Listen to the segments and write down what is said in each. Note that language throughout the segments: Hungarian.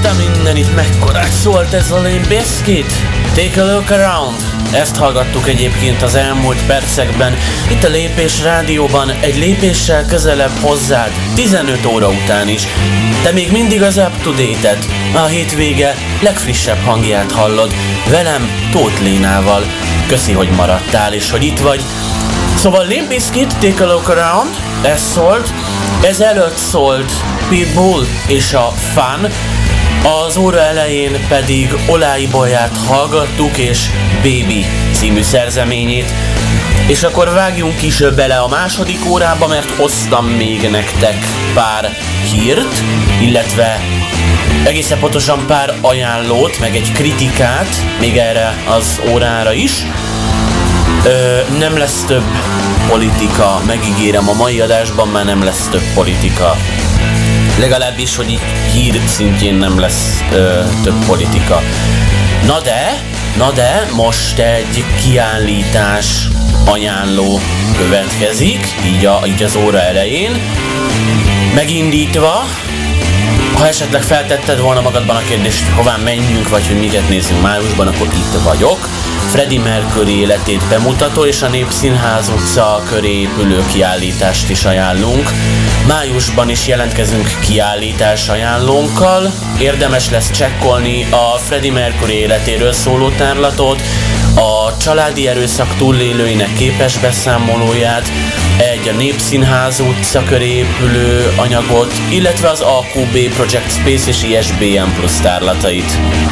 De mindenit mekkorát szólt ez a Limp Bizkit. Take a look around. Ezt hallgattuk egyébként az elmúlt percekben. Itt a Lépés Rádióban, egy lépéssel közelebb hozzád, 15 óra után is. Te még mindig az up-to-date-et, a hétvége legfrissebb hangját hallod. Velem, Tóth Lénával. Köszi, hogy maradtál és hogy itt vagy. Szóval Limp Bizkit, Take a look around, ez szólt. Ezelőtt szólt Pitbull és a Fun. Az óra elején pedig Olái Bolyát hallgattuk és Baby című szerzeményét. És akkor vágjunk is bele a második órába, mert hoztam még nektek pár hírt, illetve egészen pontosan pár ajánlót, meg egy kritikát még erre az órára is. Nem lesz több politika, megígérem, a mai adásban már nem lesz több politika. Legalábbis, hogy így hír szintjén nem lesz több politika. Na de, most egy kiállítás ajánló következik, így az óra elején. Megindítva, ha esetleg feltetted volna magadban a kérdést, hová menjünk, vagy hogy miket nézzünk májusban, akkor itt vagyok. Freddie Mercury életét bemutató és a Népszínház utca köré épülő kiállítást is ajánlunk. Májusban is jelentkezünk kiállítás ajánlónkkal. Érdemes lesz csekkolni a Freddie Mercury életéről szóló tárlatot, a családi erőszak túlélőinek képes beszámolóját, egy a Népszínház utca köré épülő anyagot, illetve az AQB Project Space és ISBN Plus tárlatait.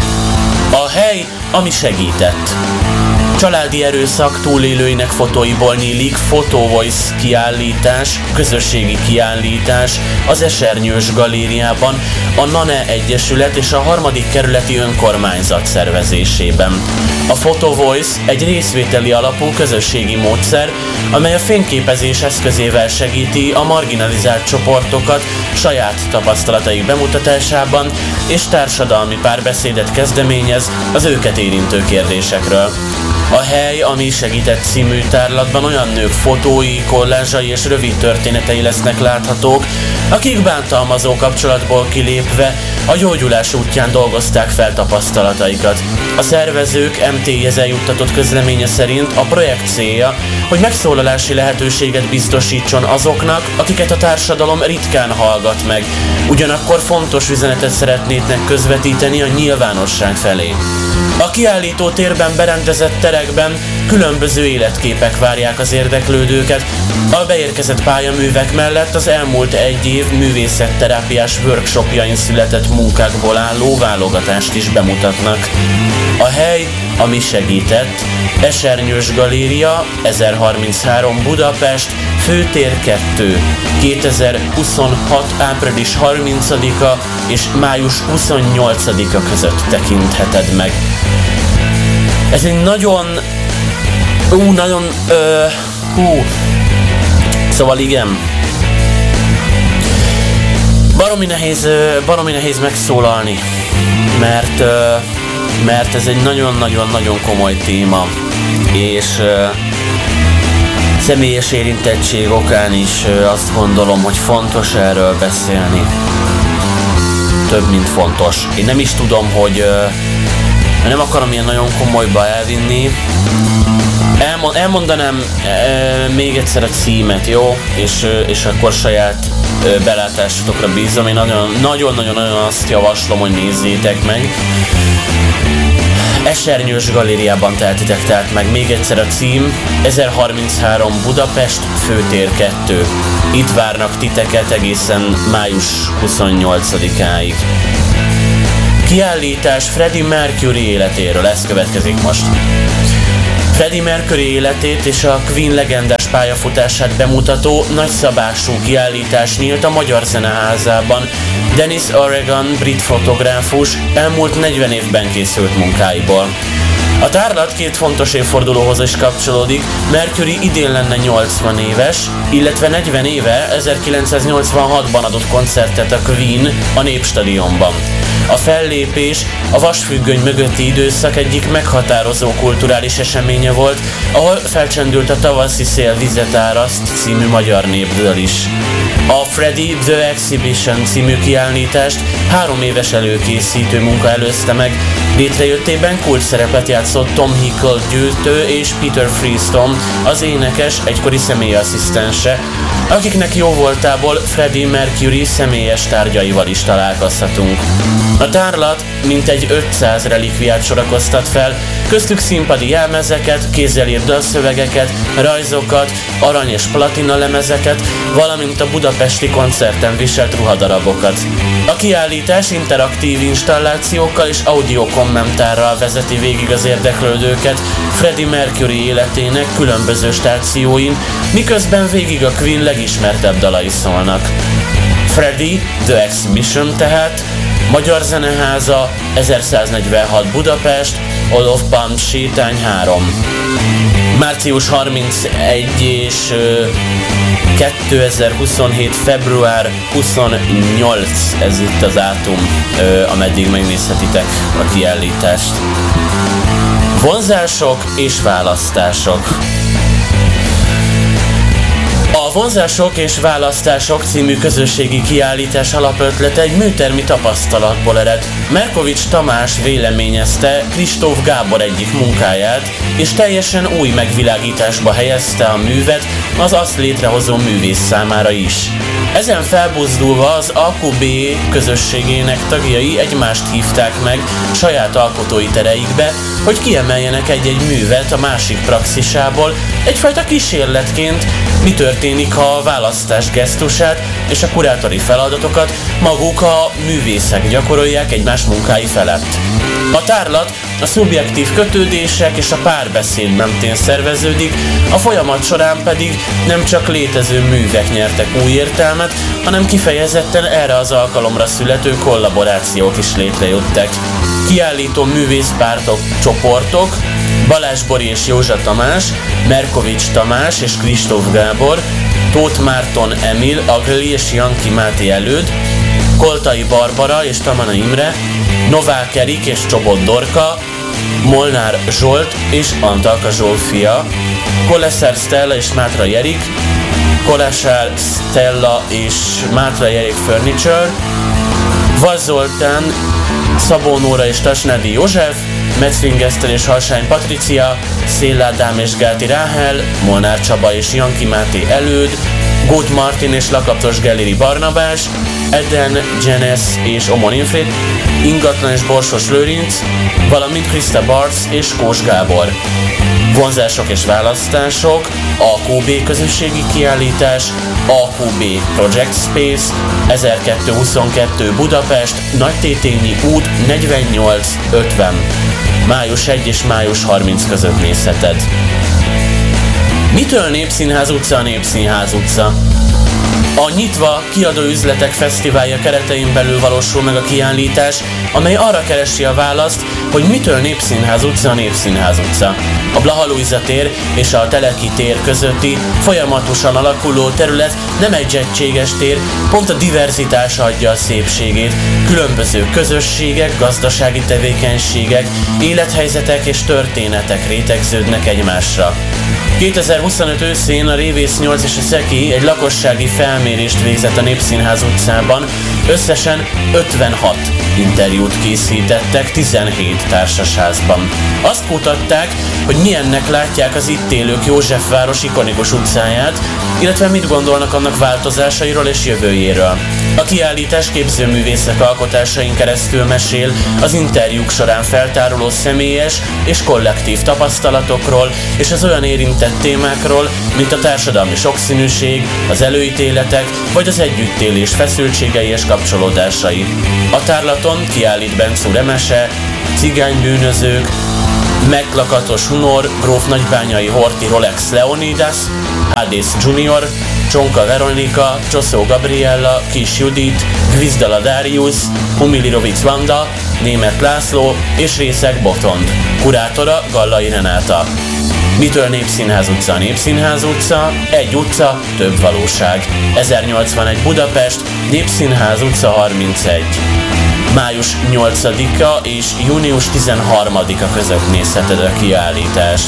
A hely, ami segített. Családi erőszak túlélőinek fotóiból nyílik Photo Voice kiállítás, közösségi kiállítás az Esernyős Galériában, a NANE Egyesület és a 3. kerületi önkormányzat szervezésében. A Photo Voice egy részvételi alapú közösségi módszer, amely a fényképezés eszközével segíti a marginalizált csoportokat saját tapasztalataik bemutatásában, és társadalmi párbeszédet kezdeményez az őket érintő kérdésekről. A hely, ami segített című tárlatban olyan nők fotói, kollázsai és rövid történetei lesznek láthatók, akik bántalmazó kapcsolatból kilépve a gyógyulás útján dolgozták fel tapasztalataikat. A szervezők MT-jezel juttatott közleménye szerint a projekt célja, hogy megszólalási lehetőséget biztosítson azoknak, akiket a társadalom ritkán hallgat meg, ugyanakkor fontos üzenetet szeretnének közvetíteni a nyilvánosság felé. A kiállító térben berendezett terekben különböző életképek várják az érdeklődőket. A beérkezett pályaművek mellett az elmúlt egy év művészetterápiás workshopjain született munkákból álló válogatást is bemutatnak. A hely, ami segített, Esernyős Galéria, 1033 Budapest, Főtér 2, 2026. április 30-a és május 28-a között tekintheted meg. Ez egy Szóval igen. Baromi nehéz megszólalni, mert ez egy nagyon-nagyon-nagyon komoly téma, és személyes érintettség okán is azt gondolom, hogy fontos erről beszélni. Több, mint fontos. Én nem is tudom, hogy nem akarom ilyen nagyon komolyba elvinni. Elmondanám még egyszer a címet, jó? És akkor saját belátásotokra bízom. Én nagyon-nagyon azt javaslom, hogy nézzétek meg. Esernyős Galériában tehetitek tehát meg. Még egyszer a cím, 1033 Budapest, Főtér 2. Itt várnak titeket egészen május 28-áig. Kiállítás Freddie Mercury életéről, ez következik most. Freddie Mercury életét és a Queen legendás pályafutását bemutató nagyszabású kiállítás nyílt a Magyar Zeneházában. Dennis Oregon, brit fotográfus elmúlt 40 évben készült munkáiból. A tárlat két fontos évfordulóhoz is kapcsolódik. Mercury idén lenne 80 éves, illetve 40 éve 1986-ban adott koncertet a Queen a Népstadionban. A fellépés a vasfüggöny mögötti időszak egyik meghatározó kulturális eseménye volt, ahol felcsendült a Tavaszi szél vizet áraszt című magyar népdal is. A Freddy The Exhibition című kiállítást 3 éves előkészítő munka előzte meg, létrejöttében kulcsszerepet játszott Tom Hickle gyűjtő és Peter Freestone, az énekes egykori személyasszisztense, akiknek jó voltából Freddie Mercury személyes tárgyaival is találkozhatunk. A tárlat mintegy 500 relikviát sorakoztat fel, köztük színpadi jelmezeket, kézzel írt dalszövegeket, rajzokat, arany és platina lemezeket, valamint a budapesti koncerten viselt ruhadarabokat. A kiállítás interaktív installációkkal és audiokommentárral vezeti végig az érdeklődőket Freddie Mercury életének különböző stációin, miközben végig a Queen legismertebb dalai szólnak. Freddy The Exhibition tehát, Magyar Zeneháza, 1146 Budapest, Olof Palm sétány 3. Március 31 és 2027. február 28, ez itt az dátum, ameddig megnézhetitek a kiállítást. Vonzások és választások. A Vonzások és Választások című közösségi kiállítás alapötlete egy műtermi tapasztalatból ered. Merkovics Tamás véleményezte Kristóf Gábor egyik munkáját, és teljesen új megvilágításba helyezte a művet az azt létrehozó művész számára is. Ezen felbuzdulva az AQB közösségének tagjai egymást hívták meg saját alkotói tereikbe, hogy kiemeljenek egy-egy művet a másik praxisából, egyfajta kísérletként, mi történik, ha a választás gesztusát és a kurátori feladatokat maguk a művészek gyakorolják egymás munkái felett. A tárlat a szubjektív kötődések és a párbeszéd mentén szerveződik, a folyamat során pedig nem csak létező művek nyertek új értelmet, hanem kifejezetten erre az alkalomra születő kollaborációk is létrejöttek. Kiállító művészpártok, csoportok, Balázs Bori és Józsa Tamás, Merkovics Tamás és Kristóf Gábor, Tóth Márton Emil, Agli és Janki Máté Előd, Koltai Barbara és Tamana Imre, Novák Erik és Csobot Dorka, Molnár Zsolt és Antalka Zsófia, Koleszer Stella és Mátrai Erik, Kolesár Stella és Mátrai Erik Furniture, Vaz Zoltán, Szabó Nóra és Tasnádi József, Metzling Eszter és Harsány Patricia, Széll Ádám és Gáti Ráhel, Molnár Csaba és Janki Máté Előd, Góth Martin és Lakaptos Gelléri Barnabás, Eden Jenes és Omon Infrid, Ingatlan és Borsos Lőrinc, valamint Krista Bartz és Kós Gábor. Vonzások és választások, AQB közösségi kiállítás, AQB Project Space, 1222 Budapest, Nagytétényi út 48-50. Május 1 és május 30 között nézheted. Mitől Népszínház utca a Népszínház utca? A Nyitva Kiadó Üzletek Fesztiválja keretein belül valósul meg a kiállítás, amely arra keresi a választ, hogy mitől Népszínház utca a Népszínház utca. A Blaha Lujza tér és a Teleki tér közötti folyamatosan alakuló terület nem egy egységes tér, pont a diverzitás adja a szépségét. Különböző közösségek, gazdasági tevékenységek, élethelyzetek és történetek rétegződnek egymásra. 2025 őszén a Révész 8 és a Szeki egy lakossági felmérést végzett a Népszínház utcában, összesen 56 interjút készítettek 17 társasházban. Azt kutatták, hogy milyennek látják az itt élők Józsefváros ikonikus utcáját, illetve mit gondolnak annak változásairól és jövőjéről. A kiállítás képzőművészek alkotásain keresztül mesél az interjúk során feltáruló személyes és kollektív tapasztalatokról és az olyan érintett témákról, mint a társadalmi sokszínűség, az előítéletek vagy az együttélés feszültségei és kapcsolódásai. A tárlaton kiállít Bencú Remese, Cigánybűnözők, Meglakatos Hunor, Gróf Nagybányai Horthy Rolex Leonidas, Hádész Junior, Csonka Veronika, Csoszó Gabriella, Kis Judit, Gvizdala Darius, Humilirovic Vanda, Németh László és Részeg Botond. Kurátora Gallai Renáta. Mitől Népszínház utca a Népszínház utca? Egy utca, több valóság. 1081 Budapest, Népszínház utca 31. május 8-a és június 13-a között nézheted a kiállítást.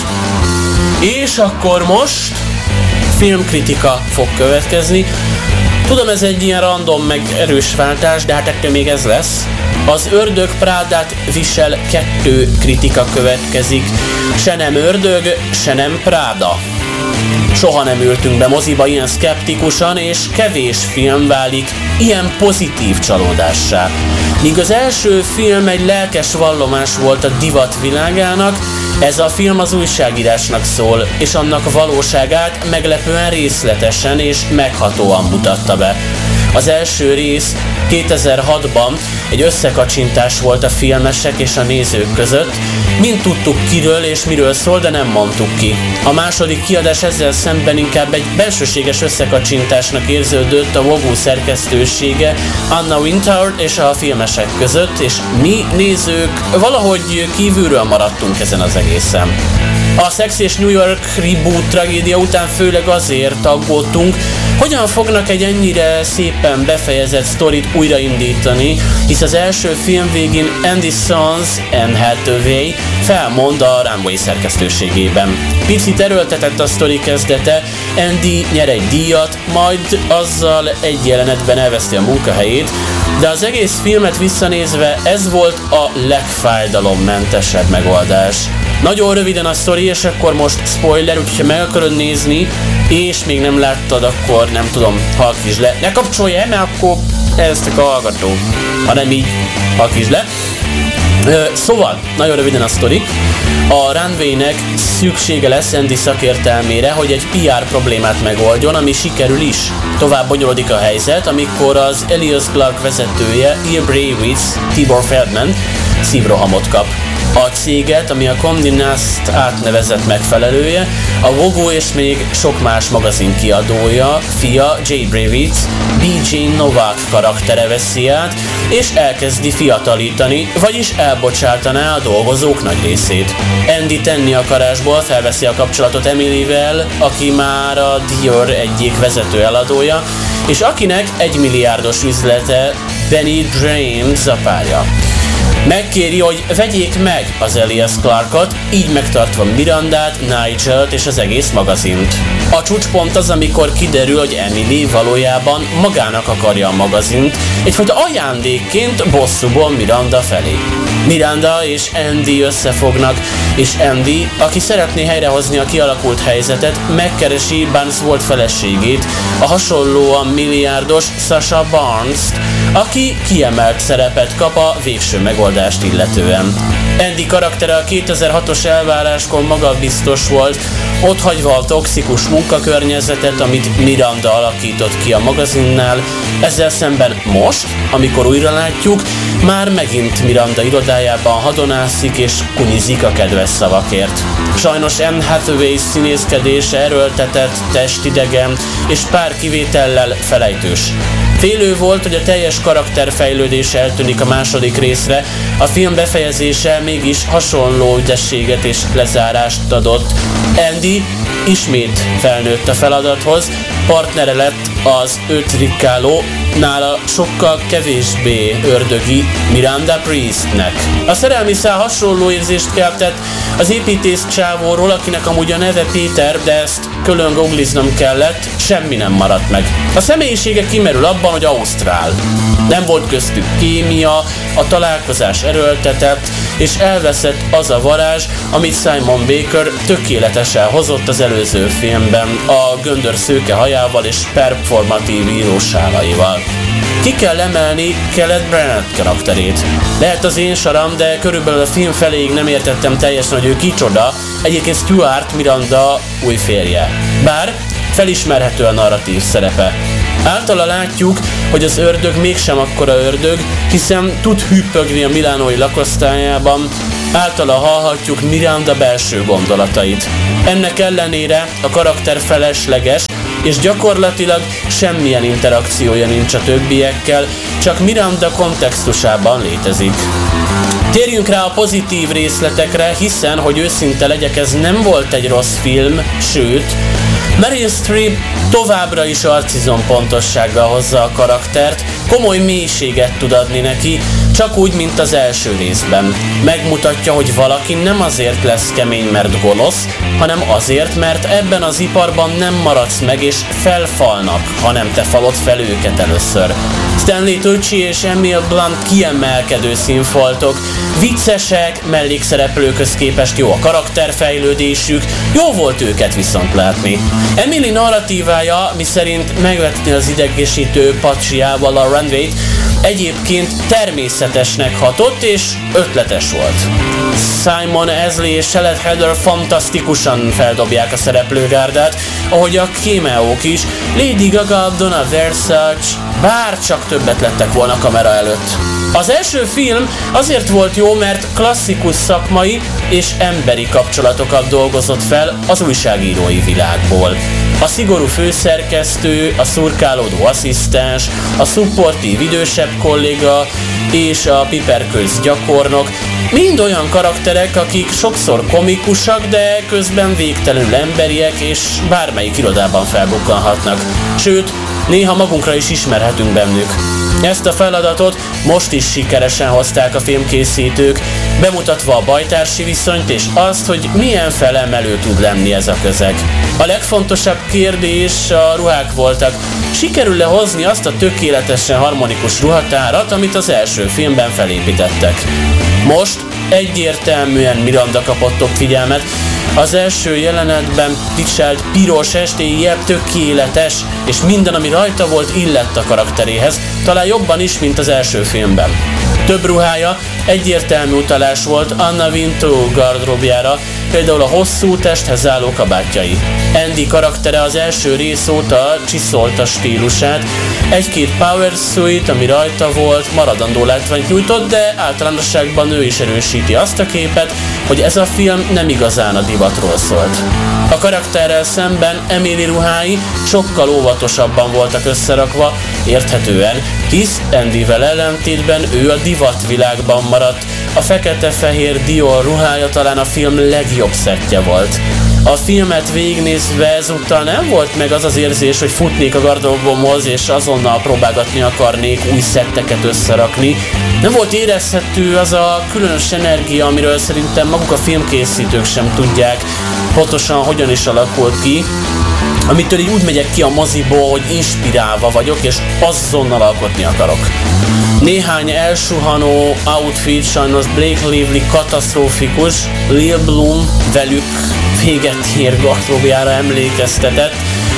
És akkor most filmkritika fog következni. Tudom, ez egy ilyen random meg erős váltás, de hát ettől még ez lesz. Az Ördög Prádát visel 2 kritika következik. Se nem ördög, se nem Práda. Soha nem ültünk be moziba ilyen szkeptikusan, és kevés film válik ilyen pozitív csalódássá. Míg az első film egy lelkes vallomás volt a divat világának, ez a film az újságírásnak szól, és annak valóságát meglepően részletesen és meghatóan mutatta be. Az első rész 2006-ban egy összekacsintás volt a filmesek és a nézők között. Mind tudtuk kiről és miről szól, de nem mondtuk ki. A második kiadás ezzel szemben inkább egy bensőséges összekacsintásnak érződött a Vogue szerkesztősége, Anna Wintour és a filmesek között, és mi nézők valahogy kívülről maradtunk ezen az egészen. A Sex és New York reboot tragédia után főleg azért aggódtunk, hogyan fognak egy ennyire szépen befejezett sztorit újraindítani, hisz az első film végén Andy Serkis, Anne Hathaway felmond a Runway szerkesztőségében. Picit erőltetett a sztori kezdete, Andy nyer egy díjat, majd azzal egy jelenetben elveszti a munkahelyét, de az egész filmet visszanézve ez volt a legfájdalommentesebb megoldás. Nagyon röviden a sztori, és akkor most spoiler, úgyhogy ha meg akarod nézni, és még nem láttad, akkor nem tudom, halkítsd le. Ne kapcsolj el, mert akkor elvesztek a hallgató. Hanem így halkítsd le. Szóval, nagyon röviden a sztori. A Runway-nek szüksége lesz Andy szakértelmére, hogy egy PR problémát megoldjon, ami sikerül is. Tovább bonyolódik a helyzet, amikor az Elias Clark vezetője, Ian Bravitz, Tibor Feldman szívrohamot kap. A céget, ami a Condé Nast átnevezett megfelelője, a Vogue és még sok más magazin kiadója, fia Jay Bravitz, BJ Novak karaktere veszi át, és elkezdi fiatalítani, vagyis elbocsátaná a dolgozók nagy részét. Andy tenni akarásból felveszi a kapcsolatot Emilyvel, aki már a Dior egyik vezető eladója, és akinek 1 milliárdos üzlete Benny James a párja. Megkéri, hogy vegyék meg az Elias Clarkot, így megtartva Mirandát, Nigelt és az egész magazint. A csúcspont az, amikor kiderül, hogy Emily valójában magának akarja a magazint, egyfajta ajándékként bosszúból Miranda felé. Miranda és Andy összefognak, és Andy, aki szeretné helyrehozni a kialakult helyzetet, megkeresi Barnes volt feleségét, a hasonlóan milliárdos Sasha Barnes-t, aki kiemelt szerepet kap a végső megoldást illetően. Andy karaktere a 2006-os elváráskor magabiztos volt, otthagyva a toxikus munkakörnyezetet, amit Miranda alakított ki a magazinnál, ezzel szemben most, amikor újra látjuk, már megint Miranda irodájában hadonászik és kunyizik a kedves szavakért. Sajnos Anne Hathaway színészkedése erőltetett, testidegen és pár kivétellel felejtős. Félő volt, hogy a teljes karakterfejlődés eltűnik a második részre, a film befejezése mégis hasonló ügyességet és lezárást adott. Andy ismét felnőtt a feladathoz, partnere lett az őt rikkáló, nála sokkal kevésbé ördögi Miranda Priestnek. A szerelmi szál hasonló érzést keltett az építész csávóról, akinek amúgy a neve Péter, de ezt külön googliznom kellett, semmi nem maradt meg. A személyisége kimerül abban, hogy ausztrál. Nem volt köztük kémia, a találkozás erőltetett, és elveszett az a varázs, amit Simon Baker tökéletesen hozott az előző filmben, a göndör szőke hajával és performatív írósálaival. Ki kell emelni Kenneth Branagh karakterét. Lehet az én saram, de körülbelül a film feléig nem értettem teljesen, hogy ő kicsoda, egyébként Stuart Miranda új férje. Bár felismerhető a narratív szerepe. Általa látjuk, hogy az ördög mégsem akkora ördög, hiszen tud hüppögni a milánói lakosztályában, általa hallhatjuk Miranda belső gondolatait. Ennek ellenére a karakter felesleges, és gyakorlatilag semmilyen interakciója nincs a többiekkel, csak Miranda kontextusában létezik. Térjünk rá a pozitív részletekre, hiszen, hogy őszinte legyek, ez nem volt egy rossz film, sőt, Meryl Streep továbbra is arcizom pontossággal hozza a karaktert, komoly mélységet tud adni neki, Csak úgy, mint az első részben. Megmutatja, hogy valaki nem azért lesz kemény, mert gonosz, hanem azért, mert ebben az iparban nem maradsz meg és felfalnak, hanem te falod fel őket először. Stanley Tucci és Emil Blunt kiemelkedő színfoltok, viccesek, mellékszereplőkhöz képest jó a karakterfejlődésük, jó volt őket viszont látni. Emily narratívája, miszerint megvetni az idegesítő patsiával a runwayt, egyébként természetesnek hatott és ötletes volt. Simon Ashley és Charlotte Heather fantasztikusan feldobják a szereplőgárdát, ahogy a cameók is. Lady Gaga, Donna Versace bár csak többet lettek volna kamera előtt. Az első film azért volt jó, mert klasszikus szakmai és emberi kapcsolatokat dolgozott fel az újságírói világból. A szigorú főszerkesztő, a szurkálódó asszisztens, a szupportív idősebb kolléga és a piperköz gyakornok mind olyan karakterek, akik sokszor komikusak, de közben végtelenül emberiek és bármelyik irodában felbukkanhatnak. Sőt, néha magunkra is ismerhetünk bennük. Ezt a feladatot most is sikeresen hozták a filmkészítők, bemutatva a bajtársi viszonyt és azt, hogy milyen felemelő tud lenni ez a közeg. A legfontosabb kérdés a ruhák voltak. Sikerül-e hozni azt a tökéletesen harmonikus ruhatárat, amit az első filmben felépítettek? Most egyértelműen Miranda kapott több figyelmet. Az első jelenetben viselt piros estélyjel tökéletes, és minden, ami rajta volt, illett a karakteréhez, talán jobban is, mint az első filmben. Több ruhája egyértelmű utalás volt Anna Wintour gardróbjára, például a hosszú testhez álló kabátjai. Andy karaktere az első rész óta csiszolta stílusát, egy-két power suit, ami rajta volt, maradandó látványt nyújtott, de általánosságban ő is erősíti azt a képet, hogy ez a film nem igazán a divatról szólt. A karakterrel szemben Emily ruhái sokkal óvatosabban voltak összerakva, érthetően, hisz Andyvel ellentétben ő a divatvilágban maradt. A fekete-fehér Dior ruhája talán a film legjobb szettje volt. A filmet végignézve ezúttal nem volt meg az az érzés, hogy futnék a gardróbomhoz és azonnal próbálgatni akarnék új szetteket összerakni. Nem volt érezhető az a különös energia, amiről szerintem maguk a filmkészítők sem tudják pontosan hogyan is alakult ki, amitől így úgy megyek ki a moziból, hogy inspirálva vagyok és azonnal alkotni akarok. Néhány elsuhanó outfit sajnos Blake Lively katasztrófikus, Lil Bloom velük véget ér gardróbjára emlékeztetett.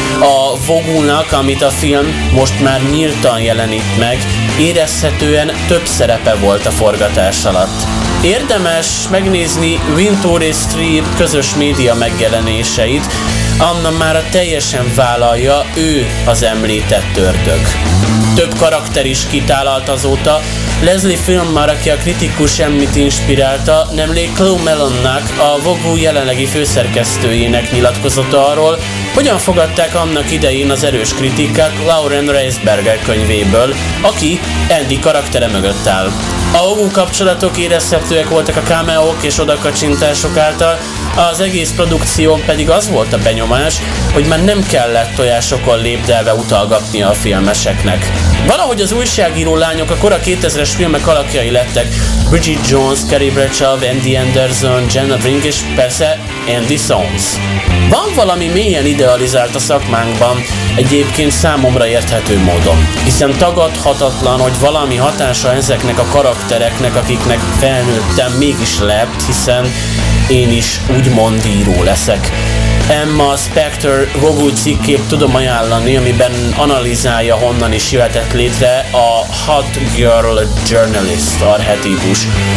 A Vogue-nak, amit a film most már nyíltan jelenít meg, érezhetően több szerepe volt a forgatás alatt. Érdemes megnézni Wintour és Streep közös média megjelenéseit, Anna már teljesen vállalja, ő az említett ördög. Több karakter is kitálalt azóta. Leslie Filmar, aki a kritikus Emmyt inspirálta, nemrég Chloe Melonnak, a Vogue jelenlegi főszerkesztőjének nyilatkozott arról, hogyan fogadták annak idején az erős kritikát Lauren Reisberger könyvéből, aki Andy karaktere mögött áll. A Vogue kapcsolatok érezhetőek voltak a cameók és odakacsintások által, az egész produkción pedig az volt a benyomás, hogy már nem kellett tojásokon lépdelve utalgatnia a filmeseknek. Valahogy az újságíró lányok a kora 2000-es filmek alakjai lettek. Bridget Jones, Carrie Bradshaw, Andy Anderson, Jenna Brink és persze Andy Serkis. Van valami mélyen idealizált a szakmánkban, egyébként számomra érthető módon, hiszen tagadhatatlan, hogy valami hatása ezeknek a karaktereknek, akiknek felnőttem, mégis lett, hiszen én is úgymond író leszek. Emma Spector Vogue cikkét tudom ajánlani, amiben analizálja, honnan is jöhetett létre a Hot Girl Journalist archetípus.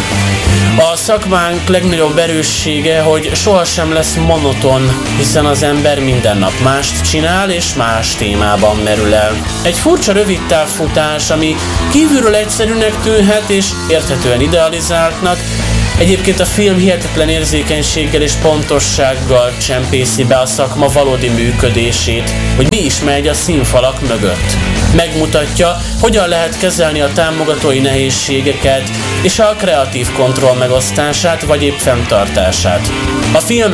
A szakmánk legnagyobb erőssége, hogy sohasem lesz monoton, hiszen az ember minden nap mást csinál és más témában merül el. Egy furcsa rövidtávfutás, ami kívülről egyszerűnek tűnhet és érthetően idealizáltnak, egyébként a film hihetetlen érzékenységgel és pontossággal csempészi be a szakma valódi működését, hogy mi is megy a színfalak mögött. Megmutatja, hogyan lehet kezelni a támogatói nehézségeket és a kreatív kontroll megosztását vagy épp fenntartását. A filmet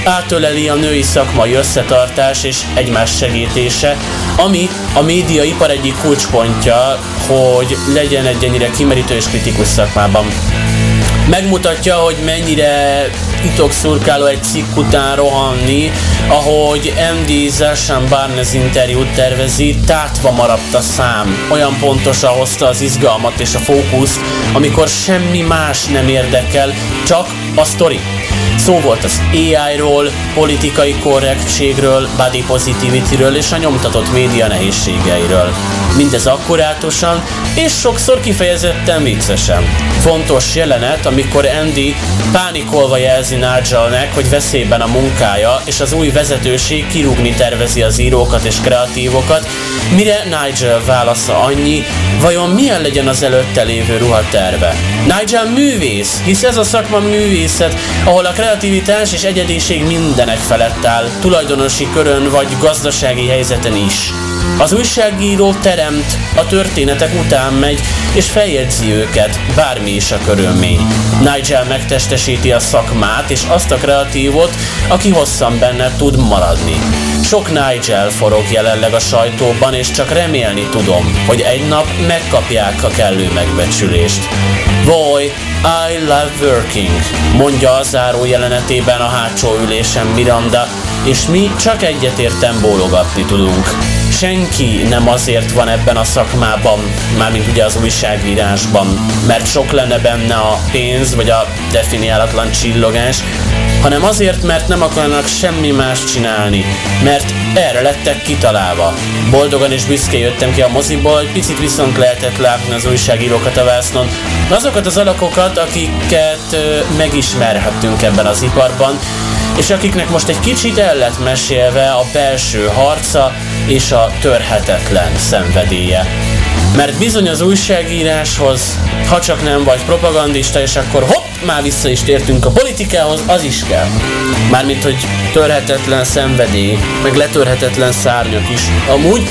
átöleli a női szakmai összetartás és egymás segítése, ami a médiaipar egyik kulcspontja, hogy legyen egy ennyire kimerítő és kritikus szakmában. Megmutatja, hogy mennyire titokszurkáló egy cikk után rohanni, ahogy MD Zashan Barnes interjút tervezi, tátva maradt a szám, olyan pontosan hozta az izgalmat és a fókuszt, amikor semmi más nem érdekel, csak a sztori. Szó volt az AI-ról, politikai korrektségről, body positivityről és a nyomtatott média nehézségeiről. Mindez akkurátusan és sokszor kifejezetten viccesen. Fontos jelenet, amikor Andy pánikolva jelzi Nigelnek, hogy veszélyben a munkája, és az új vezetőség kirúgni tervezi az írókat és kreatívokat, mire Nigel válasza annyi, vajon milyen legyen az előtte lévő ruhaterve. Nigel művész, hisz ez a szakma művészet, ahol a kreativitás és egyediség mindenek felett áll, tulajdonosi körön vagy gazdasági helyzeten is. Az újságíró teremt, a történetek után megy, és feljegyzi őket, bármi is a körülmény. Nigel megtestesíti a szakmát, és azt a kreatívot, aki hosszan benne tud maradni. Sok Nigel forog jelenleg a sajtóban, és csak remélni tudom, hogy egy nap megkapják a kellő megbecsülést. Boy, I love working, mondja a záró jelenetében a hátsó ülésen Miranda, és mi csak egyetérten bólogatni tudunk. Senki nem azért van ebben a szakmában, mármint ugye az újságírásban, mert sok lenne benne a pénz, vagy a definiálatlan csillogás, hanem azért, mert nem akarnak semmi más csinálni, mert erre lettek kitalálva. Boldogan és büszkén jöttem ki a moziból, egy picit viszont lehetett látni az újságírókat a vásznon, azokat az alakokat, akiket megismerhettünk ebben az iparban, és akiknek most egy kicsit el lett mesélve a belső harca és a törhetetlen szenvedélye. Mert bizony az újságíráshoz, ha csak nem vagy propagandista, és akkor hopp, már vissza is tértünk a politikához, az is kell. Mármint, hogy törhetetlen szenvedély, meg letörhetetlen szárnyak is. Amúgy,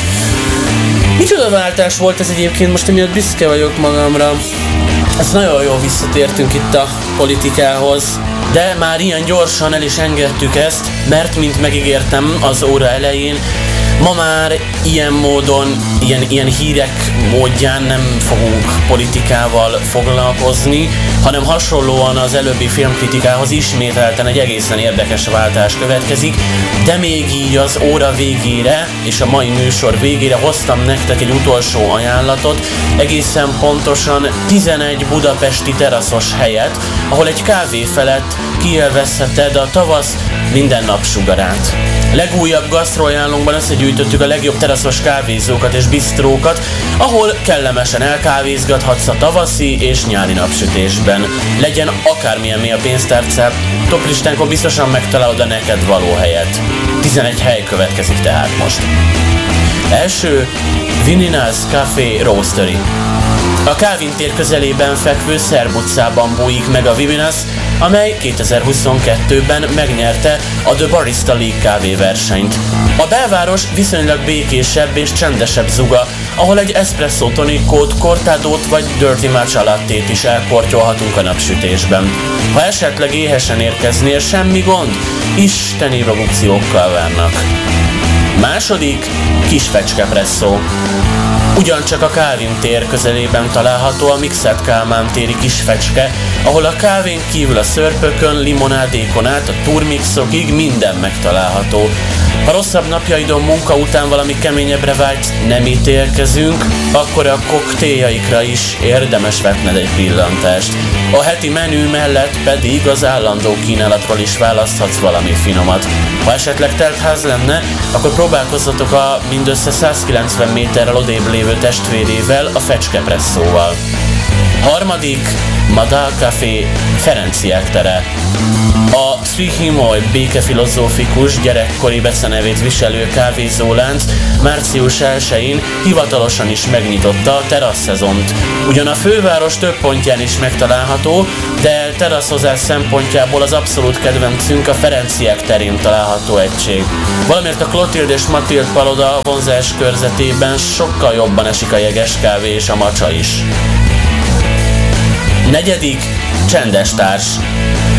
micsoda váltás volt ez egyébként, most emiatt büszke vagyok magamra. Ezt nagyon jól visszatértünk itt a politikához, de már ilyen gyorsan el is engedtük ezt, mert mint megígértem az óra elején, ma már ilyen módon, ilyen hírek módján nem fogunk politikával foglalkozni, hanem hasonlóan az előbbi filmkritikához ismételten egy egészen érdekes váltás következik, de még így az óra végére és a mai műsor végére hoztam nektek egy utolsó ajánlatot, egészen pontosan 11 budapesti teraszos helyet, ahol egy kávé felett kiélvezheted a tavasz minden napsugarát. Legújabb gasztroajánlónkban összegyűjtöttük a legjobb teraszos kávézókat és bistrókat, ahol kellemesen elkávézgathatsz a tavaszi és nyári napsütésben. Legyen akármilyen mély a pénztárcád, toplistánkon biztosan megtalálod a neked való helyet. 11 hely következik tehát most. Első, Vinina's Café Roastery. A Kávin tér közelében fekvő Szerb utcában bújik meg a Vinina's, amely 2022-ben megnyerte a The Barista League kávéversenyt. A belváros viszonylag békésebb és csendesebb zuga, ahol egy espresso tonikót, cortadót vagy dirty matcha lattét is elkortyolhatunk a napsütésben. Ha esetleg éhesen érkeznél, semmi gond, isteni produkciókkal várnak. Második, Kisfecske Presszó. Ugyancsak a Kávin tér közelében található a Mixed Kálmán téri Kisfecske, ahol a kávén kívül a szörpökön, limonádékon át a turmixokig minden megtalálható. Ha rosszabb napjaidon munka után valami keményebbre vágysz, nem ítélkezünk, akkor a koktéljaikra is érdemes vetned egy pillantást. A heti menü mellett pedig az állandó kínálatról is választhatsz valami finomat. Ha esetleg teltház lenne, akkor próbálkozzatok a mindössze 190 méterrel odébb lévő testvérével, a Fecske Presszóval. Harmadik, Madal Café, Ferenciek tere. A Szvihimoly békefilozófikus gyerekkori becenevét viselő kávézólánc március 1-én hivatalosan is megnyitotta a terasszezont. Ugyan a főváros több pontján is megtalálható, de teraszozás szempontjából az abszolút kedvencünk a Ferenciek terén található egység. Valamiért a Klotild és Matild paloda vonzás körzetében sokkal jobban esik a jeges kávé és a macsa is. Negyedik, Csendes társ.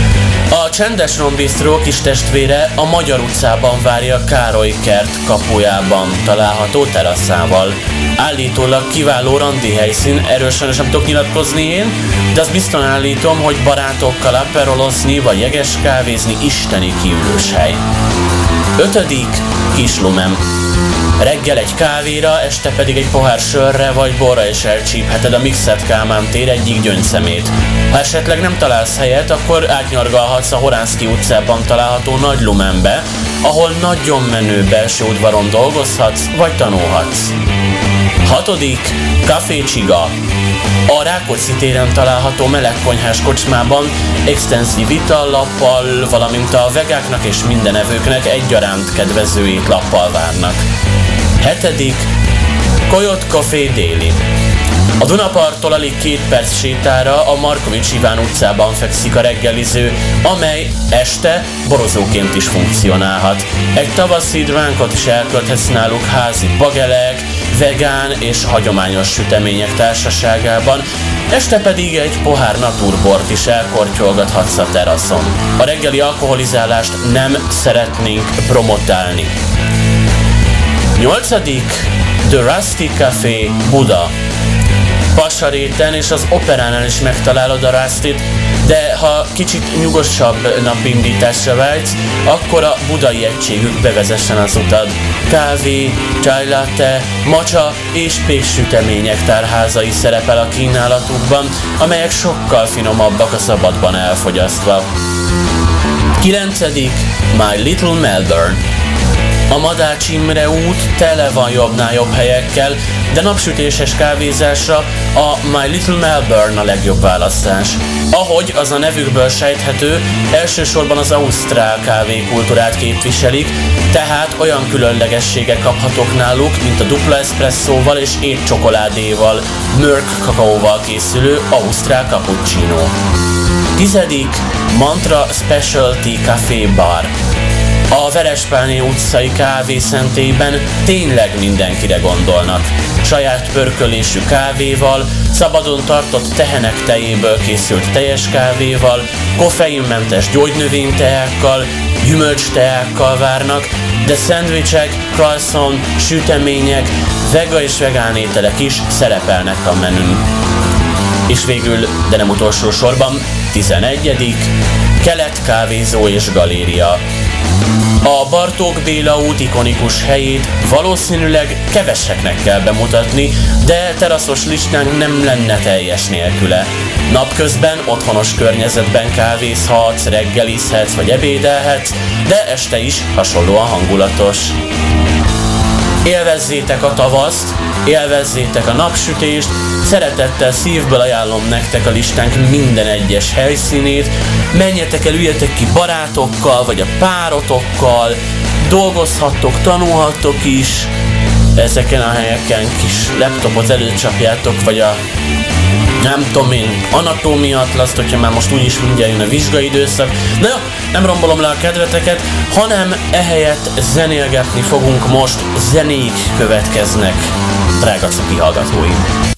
A Csendes Rombisztró kis testvére a Magyar utcában várja Károly kert kapujában található teraszával. Állítólag kiváló randi helyszín, erről sajnos nem tudok nyilatkozni én, de azt biztosan állítom, hogy barátokkal aperolozni vagy jeges kávézni isteni kiülős hely. 5. Kislumem. Reggel egy kávéra, este pedig egy pohár sörre vagy borra is elcsípheted a Mixed Kálmán tér egyik gyöngyszemét. Ha esetleg nem találsz helyet, akkor átnyargalhatsz a Horánszky utcában található Nagy Lumenbe, ahol nagyon menő belső udvaron dolgozhatsz vagy tanulhatsz. 6. Café Csiga. A Rákóczi téren található melegkonyhás kocsmában extenzív itallappal, valamint a vegáknak és mindenevőknek egyaránt kedvező étlappal várnak. 7. Coyote Café Déli. A Dunaparttól alig 2 perc sétára a Markovics Iván utcában fekszik a reggeliző, amely este borozóként is funkcionálhat. Egy tavaszi dránkot is elkölthetsz náluk házi bagelek, vegán és hagyományos sütemények társaságában, este pedig egy pohár naturbort is elkortyolgathatsz a teraszon. A reggeli alkoholizálást nem szeretnénk promotálni. 8. The Rusty Café Buda. Pasaréten és az Operánál is megtalálod a Rustit, de ha kicsit nyugosabb napindításra vágysz, akkor a budai egységük bevezessen az utad. Kávé, chai latte, matcha és péksütemények tárházai szerepel a kínálatukban, amelyek sokkal finomabbak a szabadban elfogyasztva. 9. My Little Melbourne. A Madács Imre út tele van jobbnál jobb helyekkel, de napsütéses kávézásra a My Little Melbourne a legjobb választás. Ahogy az a nevükből sejthető, elsősorban az ausztrál kávékultúrát képviselik, tehát olyan különlegességek kaphatók náluk, mint a dupla eszpresszóval és étcsokoládéval, mörk kakaóval készülő ausztrál cappuccino. 10. Mantra Specialty Café Bar. A Verespáné utcai kávészentében tényleg mindenkire gondolnak. Saját pörkölésű kávéval, szabadon tartott tehenek tejéből készült teljes kávéval, koffeinmentes gyógynövényteákkal, gyümölcsteákkal várnak, de szendvicsek, croissant, sütemények, vega és vegán ételek is szerepelnek a menün. És végül, de nem utolsó sorban, 11. Kelet kávézó és galéria. A Bartók Béla út ikonikus helyét valószínűleg keveseknek kell bemutatni, de teraszos listánk nem lenne teljes nélküle. Napközben otthonos környezetben kávézhatsz, reggelizhetsz vagy ebédelhetsz, de este is hasonlóan hangulatos. Élvezzétek a tavaszt, élvezzétek a napsütést, szeretettel szívből ajánlom nektek a listánk minden egyes helyszínét, menjetek el, üljetek ki barátokkal, vagy a párotokkal, dolgozhattok, tanulhattok is, ezeken a helyeken kis laptopot előcsapjátok, vagy a nem tudom én, anatómia atlaszt, hogyha már most úgyis mindjárt jön a vizsgaidőszak. Na jó, nem rombolom le a kedveteket, hanem ehelyett zenélgetni fogunk most, zenék következnek, drága cuki hallgatóim.